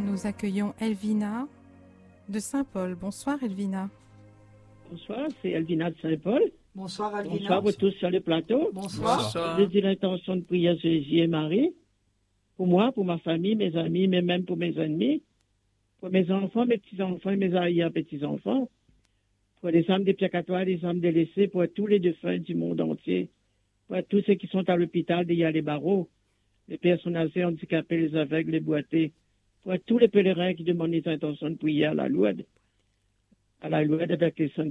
Nous accueillons Elvina de Saint-Paul. Bonsoir Elvina. Bonsoir, c'est Elvina de Saint-Paul. Bonsoir Elvina. Bonsoir vous tous sur le plateau. Bonsoir. Je dis l'intention de prière sur Jésus et Marie. Pour moi, pour ma famille, mes amis, mais même pour mes ennemis. Pour mes enfants, mes petits-enfants et mes arrière-petits-enfants. Pour les âmes des Piacatois, les âmes délaissées, pour tous les défunts du monde entier. Pour tous ceux qui sont à l'hôpital, derrière les barreaux. Les personnes âgées, handicapées, les aveugles, les boités. Pour tous les pèlerins qui demandent les intentions de prière à la Lourdes avec les saints